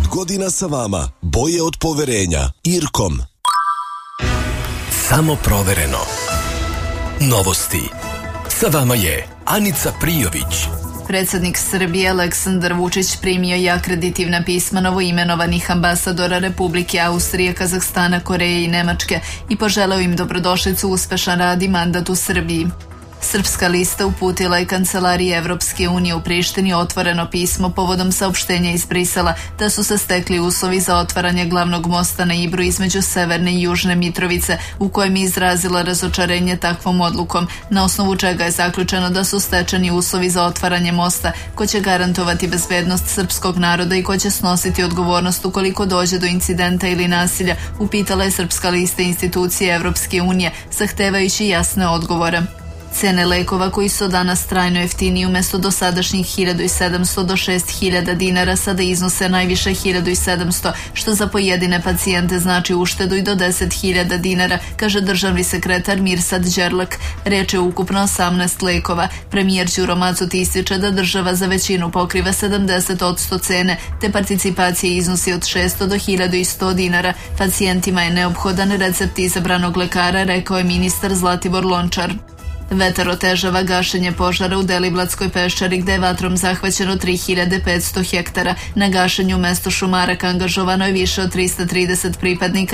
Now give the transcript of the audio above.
godina sa vama. Boje od poverenja. Irkom. Samo provereno. Novosti. Sa vama je Anica Prijović. Predsjednik Srbije Aleksandar Vučić primio je akreditivna pisma novoimenovanih ambasadora Republike Austrije, Kazahstana, Koreje i Nemačke i poželeo im dobrodošlicu, uspešan rad i mandat u Srbiji. Srpska lista uputila je Kancelariji Evropske unije u Prištini otvoreno pismo povodom saopštenja iz Brisela da su se stekli uslovi za otvaranje glavnog mosta na Ibru između Severne i Južne Mitrovice, u kojem je izrazila razočarenje takvom odlukom, na osnovu čega je zaključeno da su stečeni uslovi za otvaranje mosta, ko će garantovati bezbednost srpskog naroda i ko će snositi odgovornost ukoliko dođe do incidenta ili nasilja, upitala je Srpska lista institucije Evropske unije, zahtevajući jasne odgovore. Cene lekova koji su danas trajno jeftiniji umjesto dosadašnjih 1700 do 6000 dinara sada iznose najviše 1700, što za pojedine pacijente znači uštedu i do 10.000 dinara, kaže državni sekretar Mirsad Đerlak. Reč je ukupno 18 lekova. Premijer Đuro Macut ističe da država za većinu pokriva 70% cene, te participacija iznosi od 600 do 1100 dinara. Pacijentima je neophodan recept izabranog lekara, rekao je ministar Zlatibor Lončar. Vetar otežava gašenje požara u Deliblatskoj peščari gde je vatrom zahvaćeno 3500 hektara. Na gašenju mesto Šumarak angažovano je više od 330 pripadnika